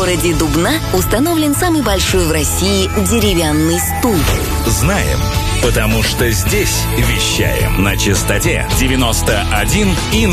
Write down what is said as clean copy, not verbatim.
городе Дубна установлен самый большой в России деревянный стул. Знаем, потому что здесь вещаем на частоте 91,0.